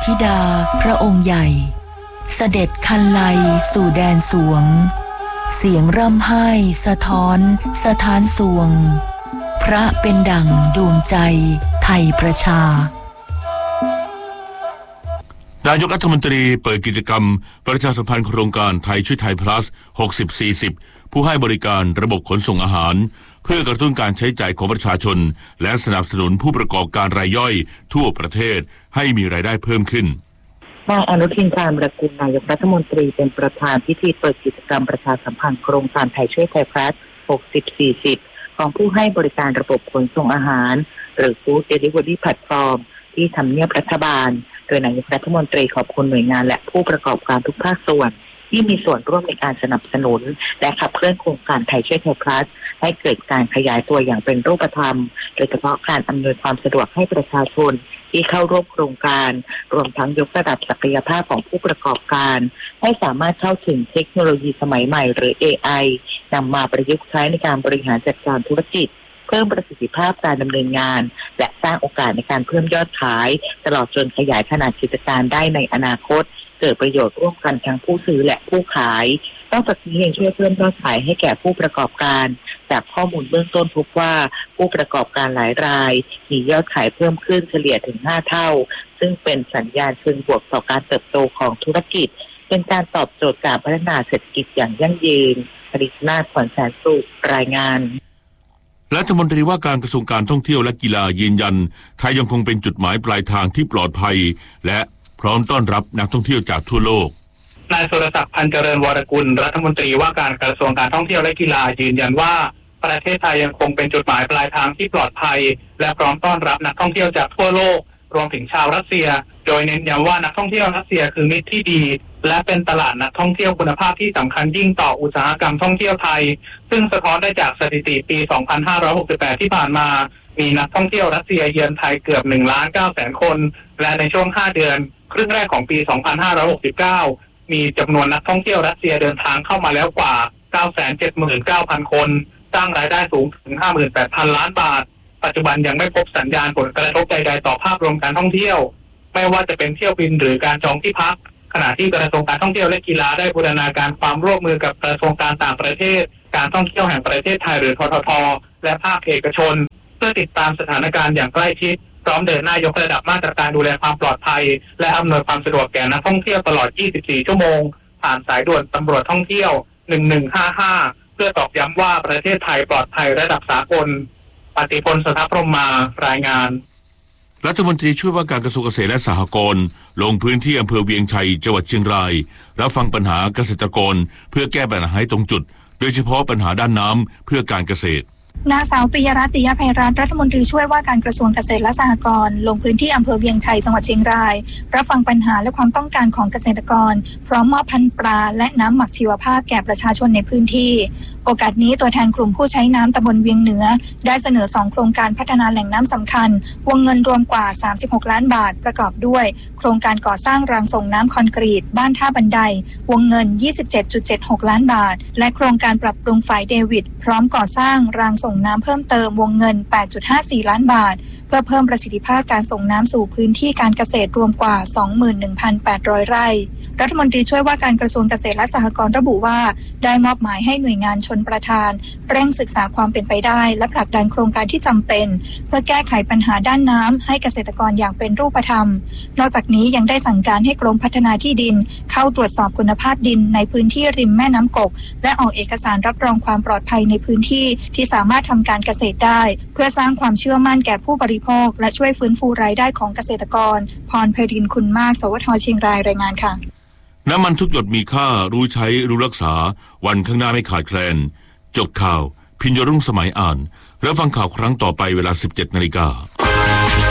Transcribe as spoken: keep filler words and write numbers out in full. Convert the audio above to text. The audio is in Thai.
ธิดาพระองค์ใหญ่เสด็จคันไลสู่แดนสวงเสียงร่ำไห้สะท้อนสถานสวงพระเป็นดั่งดวงใจไทยประชานายกรัฐมนตรีเปิดกิจกรรมประชาสัมพันธ์โครงการไทยช่วยไทย plus หกสิบ สี่สิบ ผู้ให้บริการระบบขนส่งอาหารเพื่อกระตุ้นการใช้จ่ายของประชาชนและสนับสนุนผู้ประกอบการรายย่อยทั่วประเทศให้มีรายได้เพิ่มขึ้นนายอนุทินชาญวิรากูลนายกรัฐมนตรีเป็นประธานพิธีเปิดกิจกรรมประชาสัมพันธ์โครงการไทยช่วยไทย plus หกสิบ สี่สิบ ของผู้ให้บริการระบบขนส่งอาหารหรือ Food Delivery Platform ที่ทำเนียบรัฐบาลโดยนายกรัฐมนตรีขอบคุณหน่วยงานและผู้ประกอบการทุกภาคส่วนที่มีส่วนร่วมในการสนับสนุนและขับเคลื่อนโครงการไทยช่วยไทย plus ให้เกิดการขยายตัวอย่างเป็นรูปธรรมโดยเฉพาะการอำนวยความสะดวกให้ประชาชนที่เข้าร่วมโครงการรวมทั้งยกระดับศักยภาพของผู้ประกอบการให้สามารถเข้าถึงเทคโนโลยีสมัยใหม่หรือ เอ ไอ นำมาประยุกต์ใช้ในการบริหารจัดการธุรกิจเพิ่มประสิทธิภาพการดำเนินงานและสร้างโอกาสในการเพิ่มยอดขายตลอดจนขยายขนาดกิจการได้ในอนาคตเกิดประโยชน์ร่วมกันทั้งผู้ซื้อและผู้ขายนอกจากนี้ยังช่วยเพิ่มยอดขายให้แก่ผู้ประกอบการจากข้อมูลเบื้องต้นพบว่าผู้ประกอบการหลายรายมียอดขายเพิ่มขึ้นเฉลี่ยถึงห้าเท่าซึ่งเป็นสัญญาณเชิงบวกต่อการเติบโตของธุรกิจเป็นการตอบโจทย์การพัฒนาเศรษฐกิจอย่างยั่งยืนอดิษนาถขวัญแสนสุขรายงานรัฐมนตรีว่าการกระทรวงการท่องเที่ยวและกีฬายืนยันไทยยังคงเป็นจุดหมายปลายทางที่ปลอดภัยและพร้อมต้อนรับนักท่องเที่ยวจากทั่วโลกนายสุรศักดิ์พันเจริญวรกุลรัฐมนตรีว่าการกระทรวงการท่องเที่ยวและกีฬายืนยันว่าประเทศไทยยังคงเป็นจุดหมายปลายทางที่ปลอดภัยและพร้อมต้อนรับนักท่องเที่ยวจากทั่วโลกรวมถึงชาวรัสเซียโดยเน้นย้ำว่านักท่องเที่ยวรัสเซียคือมิตรที่ดีและเป็นตลาดนักท่องเที่ยวคุณภาพที่สำคัญยิ่งต่ออุตสาหกรรมท่องเที่ยวไทยซึ่งสะท้อนได้จากสถิติปี สองพันห้าร้อยหกสิบแปด ที่ผ่านมามีนักท่องเที่ยวรัสเซียเยือนไทยเกือบ หนึ่งล้านเก้าแสน คนและในช่วงห้าเดือนครึ่งแรกของปี สองพันห้าร้อยหกสิบเก้า มีจำนวนนักท่องเที่ยวรัสเซียเดินทางเข้ามาแล้วกว่า เก้าแสนเจ็ดหมื่นเก้าพัน คนสร้างรายได้สูงถึง ห้าหมื่นแปดพัน ล้านบาทปัจจุบันยังไม่พบสัญญาณผลกระทบใดๆต่อภาพรวมการท่องเที่ยวไม่ว่าจะเป็นเที่ยวบินหรือการจองที่พักขณะที่กระทรวงการท่องเที่ยวและกีฬาได้บูรณาการความร่วมมือกับกระทรวงการต่างประเทศการท่องเที่ยวแห่งประเทศไทยหรือททท.และภาคเอกชนเพื่อติดตามสถานการณ์อย่างใกล้ชิดพร้อมเดินหน้ายกระดับมาตรการดูแลความปลอดภัยและอำนวยความสะดวกแก่นักท่องเที่ยวตลอด ยี่สิบสี่ ชั่วโมงผ่านสายด่วนตำรวจท่องเที่ยว หนึ่งหนึ่งห้าห้า เพื่อตอกย้ำว่าประเทศไทยปลอดภัยระดับสากลปฏิพล สถพรหมารายงานรัฐมนตรีช่วยว่าการกระทรวงเกษตรและสหกรณ์ลงพื้นที่อำเภอเวียงชัยจังหวัดเชียงรายรับฟังปัญหาเกษตรกรเพื่อแก้ปัญหาให้ตรงจุดโดยเฉพาะปัญหาด้านน้ำเพื่อการเกษตรนางสาวปิยรัตน์ ติยไพรัตน์รัฐมนตรีช่วยว่าการกระทรวงเกษตรและสหกรณ์ลงพื้นที่อำเภอเวียงชัยจังหวัดเชียงรายรับฟังปัญหาและความต้องการของเกษตรกรพร้อมมอบพันธุ์ปลาและน้ำหมักชีวภาพแก่ประชาชนในพื้นที่โอกาสนี้ตัวแทนกลุ่มผู้ใช้น้ำตำบลเวียงเหนือได้เสนอสองโครงการพัฒนาแหล่งน้ำสำคัญวงเงินรวมกว่าสามสิบหกล้านบาทประกอบด้วยโครงการก่อสร้างรางส่งน้ำคอนกรีตบ้านท่าบันไดวงเงิน ยี่สิบเจ็ดจุดเจ็ดหกล้านบาทและโครงการปรับปรุงฝายเดวิดพร้อมก่อสร้างรางส่งน้ำเพิ่มเติมวงเงิน แปดจุดห้าสี่ล้านบาทเพื่อเพิ่มประสิทธิภาพการส่งน้ำสู่พื้นที่การเกษตรรวมกว่า สองหมื่นหนึ่งพันแปดร้อย ไร่รัฐมนตรีช่วยว่าการกระทรวงเกษตรและสหกรณ์ระบุว่าได้มอบหมายให้หน่วยงานชลประทานเร่งศึกษาความเป็นไปได้และผลักดันโครงการที่จำเป็นเพื่อแก้ไขปัญหาด้านน้ำให้เกษตรกรอย่างเป็นรูปธรรมนอกจากนี้ยังได้สั่งการให้กรมพัฒนาที่ดินเข้าตรวจสอบคุณภาพดินในพื้นที่ริมแม่น้ำกกและออกเอกสารรับรองความปลอดภัยในพื้นที่ที่สามารถทำการเกษตรได้เพื่อสร้างความเชื่อมั่นแก่ผู้บริโภคและช่วยฟื้นฟูรายได้ของเกษตรกรพรไพรินทร์คุณมากสวทเชียงรายรายงานค่ะน้ำมันทุกหยดมีค่ารู้ใช้รู้รักษาวันข้างหน้าไม่ขาดแคลนจบข่าวพิญญรุ่งสมัยอ่านแล้วฟังข่าวครั้งต่อไปเวลา สิบเจ็ดนาฬิกา